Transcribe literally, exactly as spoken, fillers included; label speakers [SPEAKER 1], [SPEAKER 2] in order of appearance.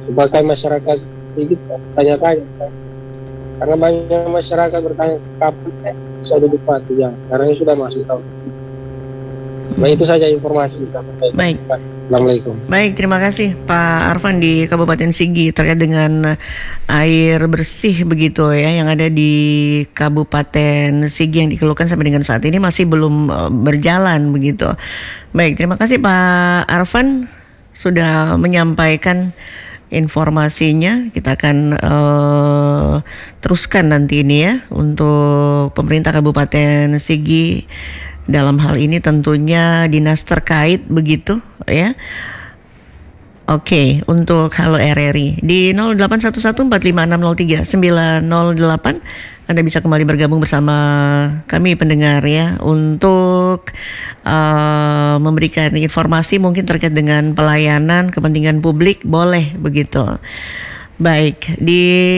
[SPEAKER 1] sebagai masyarakat sedikit tanya-tanya, karena banyak masyarakat bertanya kapan bisa didapati ya, karena ini sudah masuk tahun. Nah, itu saja informasi.
[SPEAKER 2] Baik.
[SPEAKER 1] Assalamualaikum.
[SPEAKER 2] Baik, terima kasih Pak Arfan di Kabupaten Sigi terkait dengan air bersih begitu ya yang ada di Kabupaten Sigi yang dikeluhkan sampai dengan saat ini masih belum uh, berjalan begitu. Baik, terima kasih Pak Arfan sudah menyampaikan informasinya. Kita akan uh, teruskan nanti ini ya untuk pemerintah Kabupaten Sigi. Dalam hal ini tentunya dinas terkait begitu ya. Oke, untuk Halo R R I di nol delapan satu satu empat lima enam nol tiga sembilan nol delapan Anda bisa kembali bergabung bersama kami pendengar ya untuk uh, memberikan informasi mungkin terkait dengan pelayanan kepentingan publik boleh begitu. Baik, di